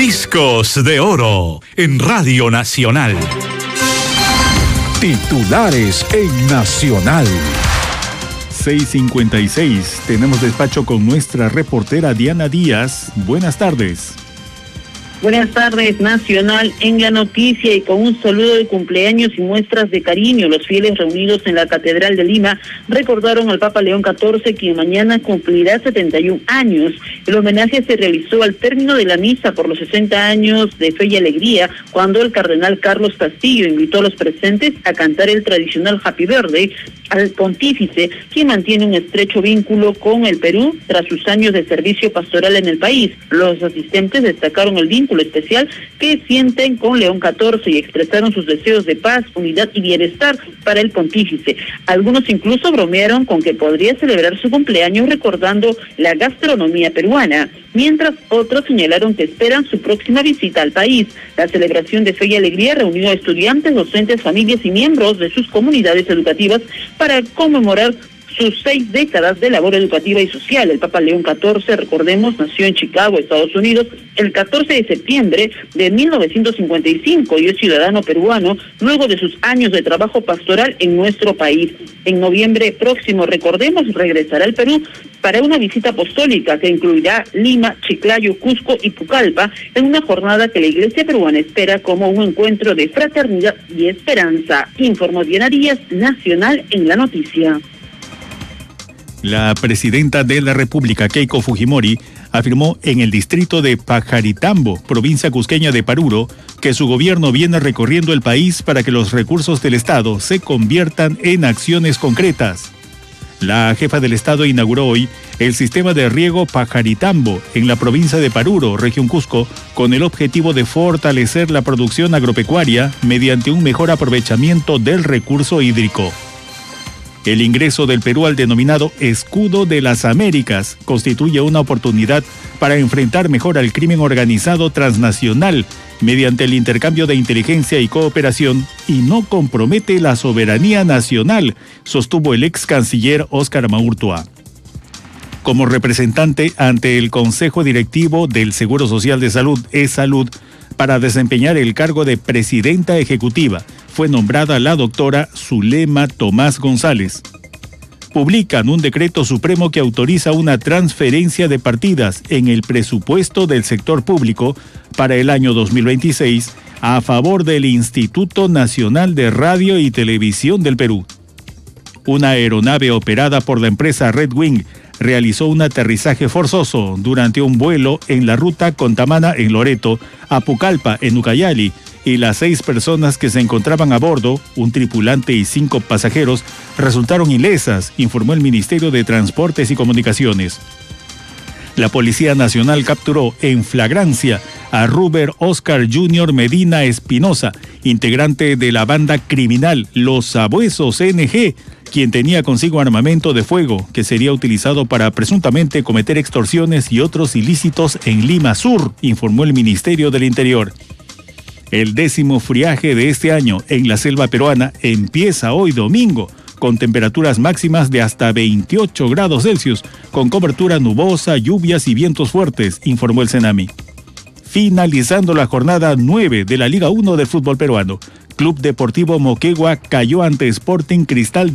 Discos de Oro en Radio Nacional. Titulares en Nacional. 6:56. Tenemos despacho con nuestra reportera Diana Díaz. Buenas tardes. Buenas tardes, Nacional en la noticia, y con un saludo de cumpleaños y muestras de cariño, los fieles reunidos en la Catedral de Lima recordaron al Papa León XIV, quien mañana cumplirá 71 años. El homenaje se realizó al término de la misa por los 60 años de Fe y Alegría, cuando el cardenal Carlos Castillo invitó a los presentes a cantar el tradicional Happy Birthday al pontífice, quien mantiene un estrecho vínculo con el Perú tras sus años de servicio pastoral en el país. Los asistentes destacaron el vínculo especial que sienten con León XIV y expresaron sus deseos de paz, unidad y bienestar para el pontífice. Algunos incluso bromearon con que podría celebrar su cumpleaños recordando la gastronomía peruana, mientras otros señalaron que esperan su próxima visita al país. La celebración de Fe y Alegría reunió a estudiantes, docentes, familias y miembros de sus comunidades educativas para conmemorar sus 6 décadas de labor educativa y social. El Papa León XIV, recordemos, nació en Chicago, Estados Unidos, el 14 de septiembre de 1955 y es ciudadano peruano luego de sus años de trabajo pastoral en nuestro país. En noviembre próximo, recordemos, regresará al Perú para una visita apostólica que incluirá Lima, Chiclayo, Cusco y Pucallpa, en una jornada que la Iglesia peruana espera como un encuentro de fraternidad y esperanza. Informó Diana Díaz, Nacional en la noticia. La presidenta de la República, Keiko Fujimori, afirmó en el distrito de Pajaritambo, provincia cusqueña de Paruro, que su gobierno viene recorriendo el país para que los recursos del Estado se conviertan en acciones concretas. La jefa del Estado inauguró hoy el sistema de riego Pajaritambo en la provincia de Paruro, región Cusco, con el objetivo de fortalecer la producción agropecuaria mediante un mejor aprovechamiento del recurso hídrico. El ingreso del Perú al denominado Escudo de las Américas constituye una oportunidad para enfrentar mejor al crimen organizado transnacional mediante el intercambio de inteligencia y cooperación, y no compromete la soberanía nacional, sostuvo el ex canciller Óscar Maurtua. Como representante ante el Consejo Directivo del Seguro Social de Salud, E-Salud, para desempeñar el cargo de presidenta ejecutiva, fue nombrada la doctora Zulema Tomás González. Publican un decreto supremo que autoriza una transferencia de partidas en el presupuesto del sector público para el año 2026 a favor del Instituto Nacional de Radio y Televisión del Perú. Una aeronave operada por la empresa Red Wing realizó un aterrizaje forzoso durante un vuelo en la ruta Contamana en Loreto a Pucallpa en Ucayali, y las 6 personas que se encontraban a bordo, un tripulante y 5 pasajeros, resultaron ilesas, informó el Ministerio de Transportes y Comunicaciones. La Policía Nacional capturó en flagrancia a Ruber Oscar Jr. Medina Espinosa, integrante de la banda criminal Los Sabuesos NG, quien tenía consigo armamento de fuego que sería utilizado para presuntamente cometer extorsiones y otros ilícitos en Lima Sur, informó el Ministerio del Interior. El 10º friaje de este año en la selva peruana empieza hoy domingo, con temperaturas máximas de hasta 28 grados Celsius, con cobertura nubosa, lluvias y vientos fuertes, informó el Senami. Finalizando la jornada 9 de la Liga 1 del fútbol peruano, Club Deportivo Moquegua cayó ante Sporting Cristal